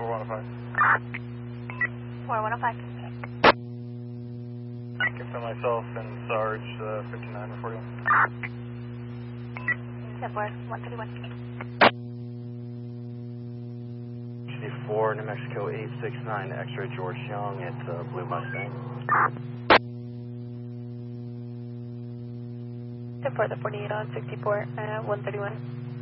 4105. 4105. Confirm myself and Sarge 59 reporting. 131. 4 New Mexico 869, X-ray George Young at Blue Mustang. For the 48 on 64, 131.